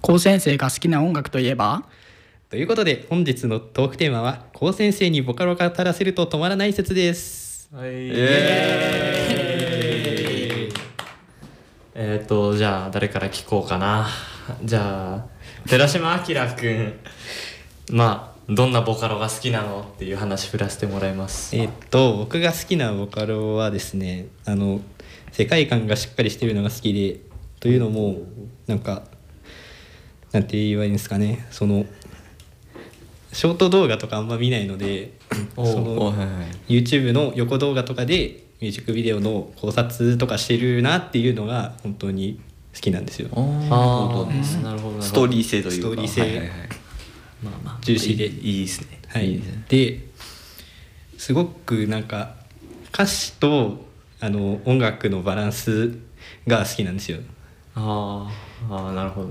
高先生が好きな音楽といえば？ ということで本日のトークテーマは高先生にボカロが垂らせると止まらない説です。 じゃあ誰から聞こうかな。じゃあ寺島明くん、どんなボカロが好きなのっていう話振らせてもらいます。 僕が好きなボカロはですね、世界観がしっかりしてるのが好きで、というのもなんて言えばいいんですかね、そのショート動画とかあんま見ないのでYouTube の横動画とかでミュージックビデオの考察とかしてるなっていうのが本当に好きなんですよ。 なるほど。 ストーリー性というかストーリー性重視でいいですね。 ですごくなんか歌詞と音楽のバランスが好きなんですよ。 なるほど。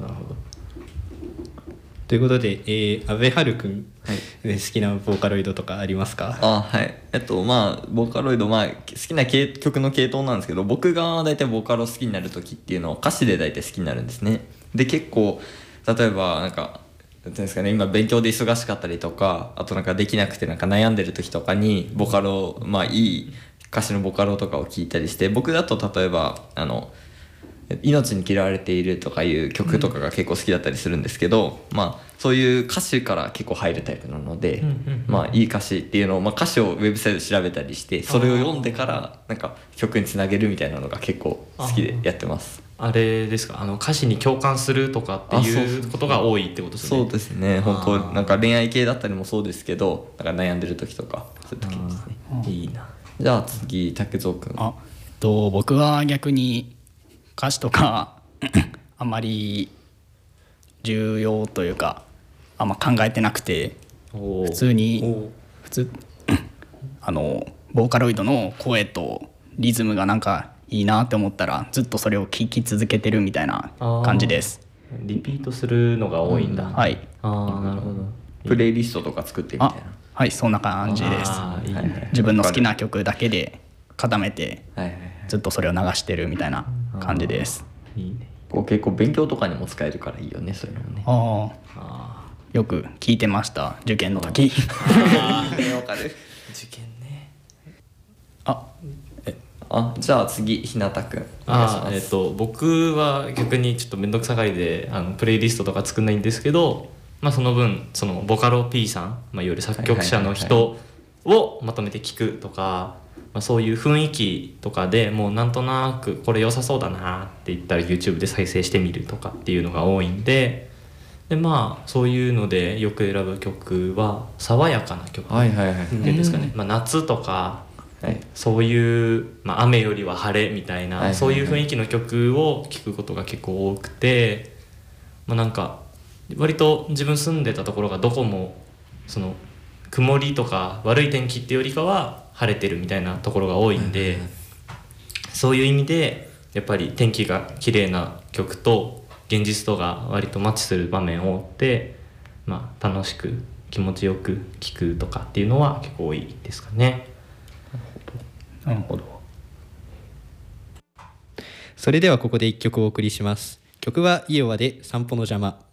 ということで、阿部春くん、好きなボーカロイドとかありますか？ ボーカロイド、好きな曲の系統なんですけど、僕が大体ボーカロ好きになる時っていうのは歌詞で大体好きになるんですね。で結構例えばなんていうんですかね、今勉強で忙しかったりとか、あとできなくて悩んでる時とかにボカロ、いい歌詞のボカロとかを聞いたりして、僕だと例えば命に嫌われているとかいう曲とかが結構好きだったりするんですけど、そういう歌詞から結構入るタイプなので、いい歌詞っていうのを、歌詞をウェブサイトで調べたりして、それを読んでから曲につなげるみたいなのが結構好きでやってます。 あれですか、歌詞に共感するとかっていうことが多いってことですね。 そうですね、本当恋愛系だったりもそうですけど、悩んでる時とかそういう時にですね。 いいな。 じゃあ次竹蔵くん。 僕は逆に歌詞とかあんまり重要というかあんま考えてなくて、普通ボーカロイドの声とリズムがいいなって思ったらずっとそれを聴き続けてるみたいな感じです。 リピートするのが多いんだ。 はい。 なるほど。 プレイリストとか作ってみたいな。 はい、そんな感じです。 いいね。 自分の好きな曲だけで固めてずっとそれを流してるみたいな感じです。 いいね。 結構勉強とかにも使えるからいいよね、そういうのもね。 よく聞いてました、受験の時。 わかる。 受験ね。 じゃあ次ひなたくん。 僕は逆にちょっと面倒くさがりでプレイリストとか作んないんですけど、その分そのボカロ P さん、いわゆる作曲者の人をまとめて聞くとか、そういう雰囲気とかでもうなんとなくこれ良さそうだなって言ったら YouTube で再生してみるとかっていうのが多いんで、そういうのでよく選ぶ曲は爽やかな曲っていうんですかね、夏とか、そういう、雨よりは晴れみたいな、そういう雰囲気の曲を聴くことが結構多くて、割と自分住んでたところがどこもその曇りとか悪い天気っていうよりかは晴れてるみたいなところが多いんで、そういう意味でやっぱり天気が綺麗な曲と現実とが割とマッチする場面を追って、楽しく気持ちよく聴くとかっていうのは結構多いですかね。 なるほど。 それではここで1曲お送りします。曲はイオワで散歩の邪魔。